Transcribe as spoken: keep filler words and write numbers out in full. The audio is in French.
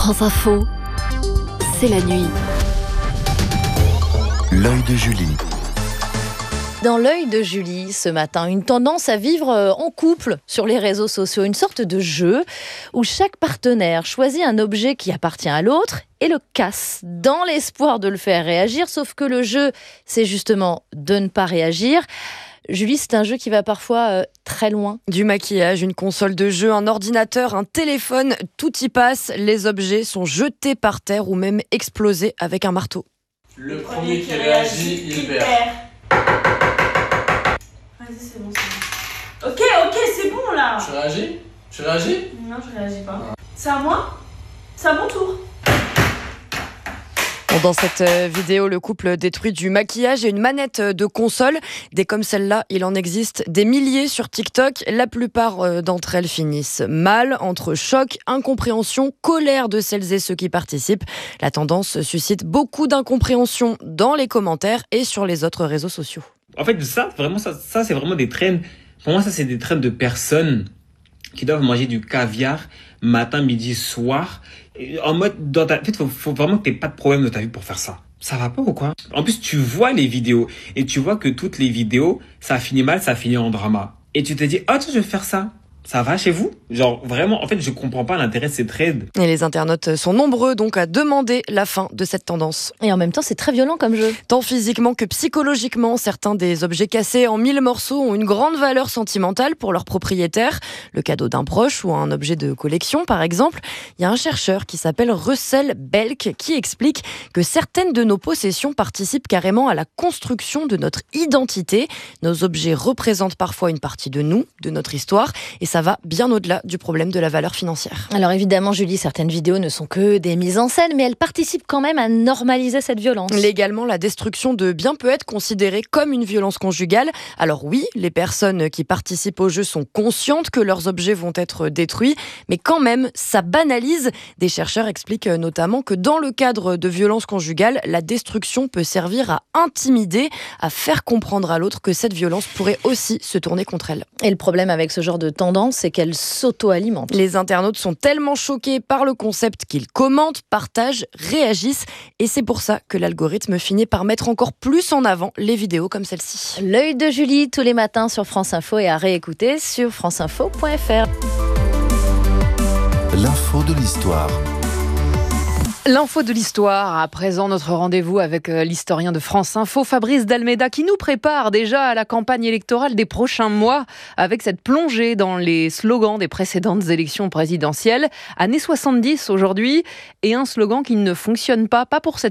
France Info, c'est la nuit. L'œil de Julie. Dans l'œil de Julie, ce matin, une tendance à vivre en couple sur les réseaux sociaux, une sorte de jeu où chaque partenaire choisit un objet qui appartient à l'autre et le casse dans l'espoir de le faire réagir, sauf que le jeu, c'est justement de ne pas réagir. Julie, c'est un jeu qui va parfois euh, très loin. Du maquillage, une console de jeu, un ordinateur, un téléphone, tout y passe. Les objets sont jetés par terre ou même explosés avec un marteau. Le premier qui réagit, il perd. Vas-y, c'est bon, c'est bon. Ok, ok, c'est bon là. Tu réagis Tu réagis Non, je réagis pas. C'est à moi C'est à mon tour. Dans cette vidéo, le couple détruit du maquillage et une manette de console. Des comme celle-là, il en existe des milliers sur TikTok. La plupart d'entre elles finissent mal, entre choc, incompréhension, colère de celles et ceux qui participent. La tendance suscite beaucoup d'incompréhension dans les commentaires et sur les autres réseaux sociaux. En fait, ça, vraiment, ça, ça c'est vraiment des trends. Pour moi, ça, c'est des trends de personnes qui doivent manger du caviar matin, midi, soir. En mode, dans ta... en fait, faut, faut vraiment que t'aies pas de problème dans ta vie pour faire ça. Ça va pas ou quoi? En plus, tu vois les vidéos et tu vois que toutes les vidéos, ça finit mal, ça finit en drama. Et tu te dis, oh, tiens, je vais faire ça. Ça va chez vous? Genre, vraiment, en fait, je comprends pas l'intérêt de ces trades. Et les internautes sont nombreux donc à demander la fin de cette tendance. Et en même temps, c'est très violent comme jeu. Tant physiquement que psychologiquement, certains des objets cassés en mille morceaux ont une grande valeur sentimentale pour leur propriétaire. Le cadeau d'un proche ou un objet de collection, par exemple. Il y a un chercheur qui s'appelle Russell Belk qui explique que certaines de nos possessions participent carrément à la construction de notre identité. Nos objets représentent parfois une partie de nous, de notre histoire, et ça Ça va bien au-delà du problème de la valeur financière. Alors évidemment, Julie, certaines vidéos ne sont que des mises en scène, mais elles participent quand même à normaliser cette violence. Légalement, la destruction de biens peut être considérée comme une violence conjugale. Alors oui, les personnes qui participent au jeu sont conscientes que leurs objets vont être détruits, mais quand même, ça banalise. Des chercheurs expliquent notamment que dans le cadre de violences conjugales, la destruction peut servir à intimider, à faire comprendre à l'autre que cette violence pourrait aussi se tourner contre elle. Et le problème avec ce genre de tendance, c'est qu'elle s'auto-alimente. Les internautes sont tellement choqués par le concept qu'ils commentent, partagent, réagissent. Et c'est pour ça que l'algorithme finit par mettre encore plus en avant les vidéos comme celle-ci. L'œil de Julie, tous les matins sur France Info et à réécouter sur franceinfo point f r. L'info de l'histoire. L'info de l'histoire, à présent notre rendez-vous avec l'historien de France Info, Fabrice Dalméda, qui nous prépare déjà à la campagne électorale des prochains mois avec cette plongée dans les slogans des précédentes élections présidentielles. Années soixante-dix aujourd'hui, et un slogan qui ne fonctionne pas, pas pour cette